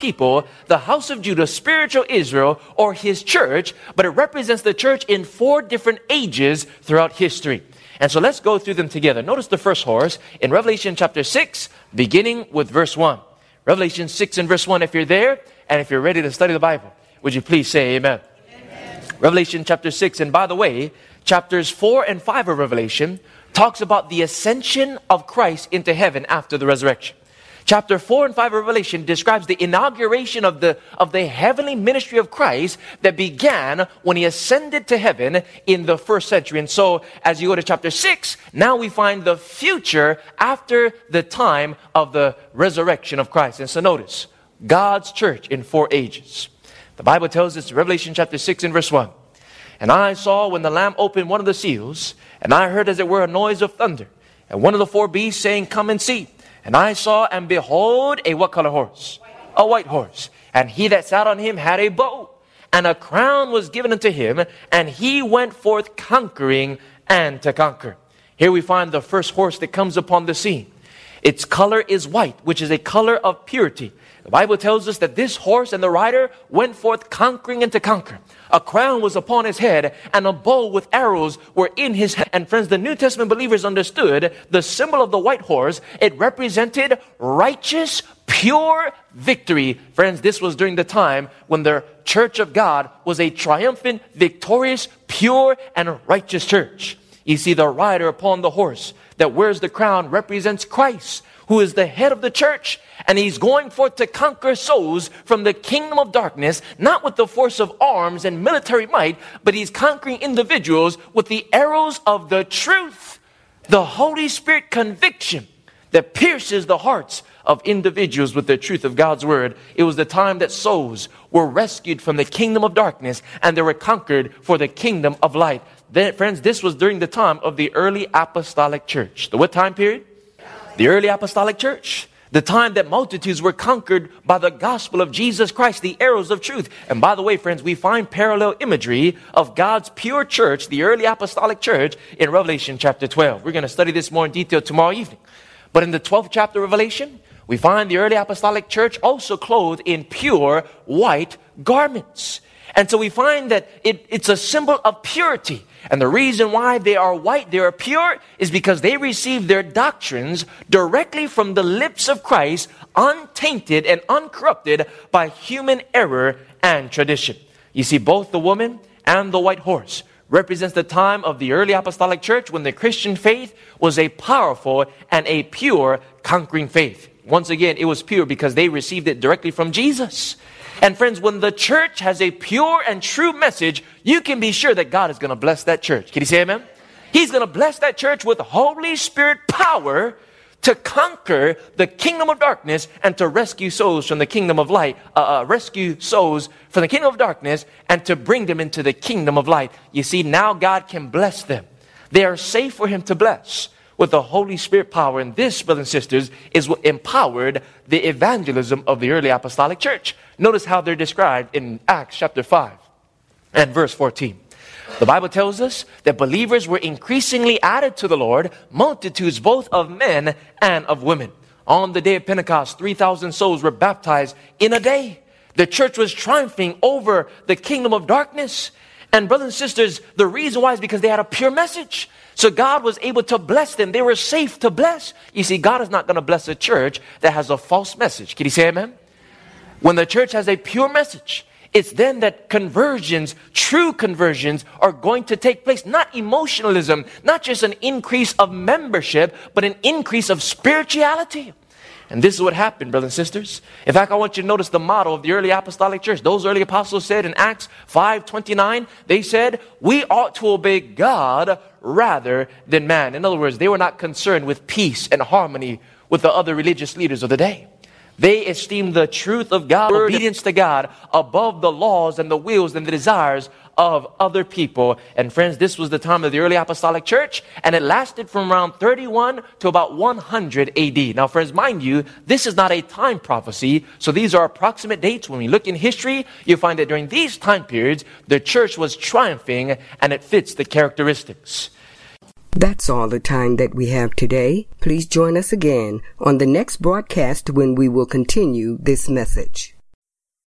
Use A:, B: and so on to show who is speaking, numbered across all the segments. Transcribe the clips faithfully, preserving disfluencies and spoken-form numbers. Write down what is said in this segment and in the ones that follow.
A: people, the house of Judah, spiritual Israel, or his church, but it represents the church in four different ages throughout history. And so let's go through them together. Notice the first horse in Revelation chapter six, beginning with verse one. Revelation six and verse one, if you're there, and if you're ready to study the Bible, would you please say amen? Amen. Revelation chapter six, and by the way, chapters four and five of Revelation talks about the ascension of Christ into heaven after the resurrection. Chapter four and five of Revelation describes the inauguration of the, of the heavenly ministry of Christ that began when he ascended to heaven in the first century. And so, as you go to chapter six, now we find the future after the time of the resurrection of Christ. And so notice, God's church in four ages. The Bible tells us in Revelation chapter six and verse one, "And I saw when the Lamb opened one of the seals, and I heard as it were a noise of thunder, and one of the four beasts saying, Come and see. And I saw, and behold, a what color horse? A white horse. And he that sat on him had a bow, and a crown was given unto him, and he went forth conquering and to conquer." Here we find the first horse that comes upon the scene. Its color is white, which is a color of purity. The Bible tells us that this horse and the rider went forth conquering and to conquer. A crown was upon his head, and a bow with arrows were in his hand. And friends, the New Testament believers understood the symbol of the white horse. It represented righteous, pure victory. Friends, this was during the time when the church of God was a triumphant, victorious, pure, and righteous church. You see, the rider upon the horse that wears the crown represents Christ, who is the head of the church, and he's going forth to conquer souls from the kingdom of darkness, not with the force of arms and military might, but he's conquering individuals with the arrows of the truth, the Holy Spirit conviction that pierces the hearts of individuals with the truth of God's word. It was the time that souls were rescued from the kingdom of darkness, and they were conquered for the kingdom of light. Then, friends, this was during the time of the early apostolic church. The what time period? The early apostolic church. The time that multitudes were conquered by the gospel of Jesus Christ, the arrows of truth. And by the way, friends, we find parallel imagery of God's pure church, the early apostolic church, in Revelation chapter twelve. We're going to study this more in detail tomorrow evening. But in the twelfth chapter of Revelation, we find the early apostolic church also clothed in pure white garments. And so we find that it, it's a symbol of purity. And the reason why they are white, they are pure, is because they received their doctrines directly from the lips of Christ, untainted and uncorrupted by human error and tradition. You see, both the woman and the white horse represents the time of the early apostolic church when the Christian faith was a powerful and a pure conquering faith. Once again, it was pure because they received it directly from Jesus. And friends, when the church has a pure and true message, you can be sure that God is going to bless that church. Can you say amen? He's going to bless that church with Holy Spirit power to conquer the kingdom of darkness and to rescue souls from the kingdom of light, uh, uh, rescue souls from the kingdom of darkness and to bring them into the kingdom of light. You see, now God can bless them. They are safe for him to bless with the Holy Spirit power. And this, brothers and sisters, is what empowered the evangelism of the early apostolic church. Notice how they're described in Acts chapter five and verse fourteen. The Bible tells us that believers were increasingly added to the Lord, multitudes both of men and of women. On the day of Pentecost, three thousand souls were baptized in a day. The church was triumphing over the kingdom of darkness. And brothers and sisters, the reason why is because they had a pure message. So God was able to bless them. They were safe to bless. You see, God is not going to bless a church that has a false message. Can you say amen? When the church has a pure message, it's then that conversions, true conversions, are going to take place. Not emotionalism, not just an increase of membership, but an increase of spirituality. And this is what happened, brothers and sisters. In fact, I want you to notice the motto of the early apostolic church. Those early apostles said in Acts five twenty-nine, they said, we ought to obey God rather than man. In other words, they were not concerned with peace and harmony with the other religious leaders of the day. They esteemed the truth of God, obedience to God, above the laws and the wills and the desires of other people. And friends, this was the time of the early apostolic church, and it lasted from around thirty-one to about one hundred A D. Now, friends, mind you, this is not a time prophecy, so these are approximate dates. When we look in history, you find that during these time periods, the church was triumphing, and it fits the characteristics.
B: That's all the time that we have today. Please join us again on the next broadcast when we will continue this message.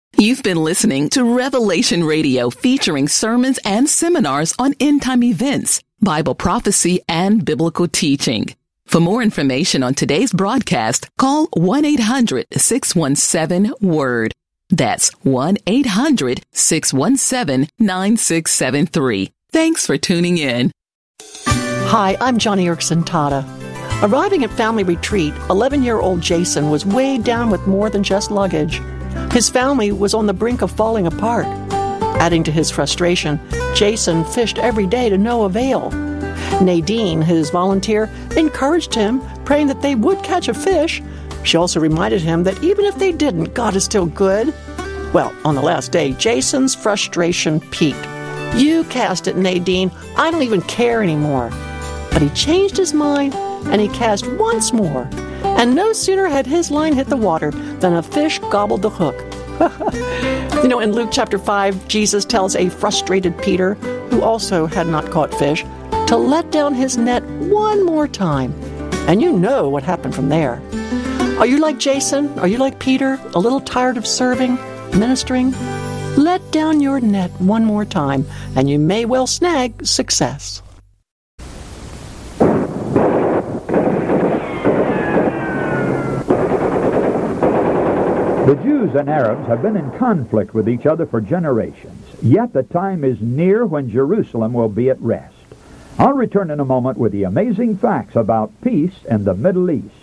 C: You've been listening to Revelation Radio, featuring sermons and seminars on end-time events, Bible prophecy, and biblical teaching. For more information on today's broadcast, call one eight hundred six one seven word. That's one eight hundred six one seven nine six seven three. Thanks for tuning in.
D: Hi, I'm Johnny Erickson Tata. Arriving at family retreat, eleven-year-old Jason was weighed down with more than just luggage. His family was on the brink of falling apart. Adding to his frustration, Jason fished every day to no avail. Nadine, his volunteer, encouraged him, praying that they would catch a fish. She also reminded him that even if they didn't, God is still good. Well, on the last day, Jason's frustration peaked. "You cast it, Nadine. I don't even care anymore." But he changed his mind, and he cast once more. And no sooner had his line hit the water than a fish gobbled the hook. You know, in Luke chapter five, Jesus tells a frustrated Peter, who also had not caught fish, to let down his net one more time. And you know what happened from there. Are you like Jason? Are you like Peter? A little tired of serving, ministering? Let down your net one more time, and you may well snag success.
E: The Jews and Arabs have been in conflict with each other for generations, yet the time is near when Jerusalem will be at rest. I'll return in a moment with the amazing facts about peace in the Middle East.